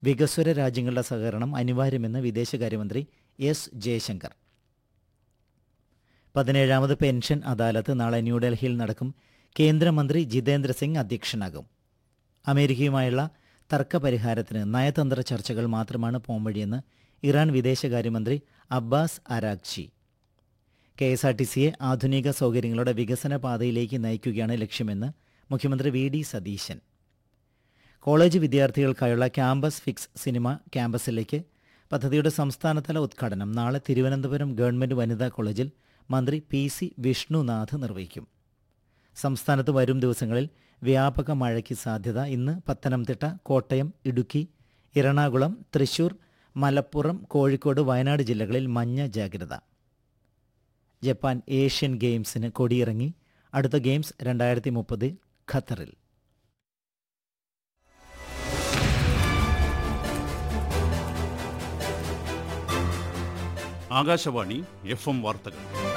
വികസ്വര രാജ്യങ്ങളുടെ സഹകരണം അനിവാര്യമെന്ന് വിദേശകാര്യമന്ത്രി എസ് ജയശങ്കർ. 17ാമത് പെൻഷൻ അദാലത്ത് നാളെ ന്യൂഡൽഹിയിൽ നടക്കും. കേന്ദ്രമന്ത്രി ജിതേന്ദ്ര സിംഗ് അധ്യക്ഷനാകും. അമേരിക്കയുമായുള്ള തർക്കപരിഹാരത്തിന് നയതന്ത്ര ചർച്ചകൾ മാത്രമാണ് പോംവഴിയെന്ന് ഇറാൻ വിദേശകാര്യമന്ത്രി അബ്ബാസ് അരാഗ്ചി. KSRTCയെ ആധുനിക സൗകര്യങ്ങളുടെ വികസന പാതയിലേക്ക് നയിക്കുകയാണ് ലക്ഷ്യമെന്ന് മുഖ്യമന്ത്രി VD Satheesan. College വിദ്യാർത്ഥികൾക്കായുള്ള campus fix cinema ക്യാമ്പസിലേക്ക് പദ്ധതിയുടെ സംസ്ഥാനതല ഉദ്ഘാടനം നാളെ തിരുവനന്തപുരം ഗവൺമെൻറ് വനിതാ കോളേജിൽ മന്ത്രി PC വിഷ്ണുനാഥ് നിർവഹിക്കും. സംസ്ഥാനത്ത് വരും ദിവസങ്ങളിൽ വ്യാപക മഴയ്ക്ക് സാധ്യത. ഇന്ന് പത്തനംതിട്ട, കോട്ടയം, ഇടുക്കി, എറണാകുളം, തൃശൂർ, മലപ്പുറം, കോഴിക്കോട്, വയനാട് ജില്ലകളിൽ മഞ്ഞ ജാഗ്രത. ജപ്പാൻ ഏഷ്യൻ ഗെയിംസിന് കൊടിയിറങ്ങി. അടുത്ത ഗെയിംസ് 2030 ഖത്തറിൽ. ആകാശവാണി FM വാർത്തകൾ.